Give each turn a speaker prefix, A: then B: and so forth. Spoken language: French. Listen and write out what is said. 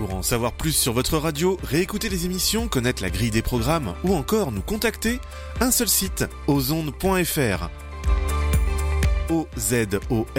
A: Pour en savoir plus sur votre radio, réécouter les émissions, connaître la grille des programmes ou encore nous contacter, un seul site, ozondes.fr. OZON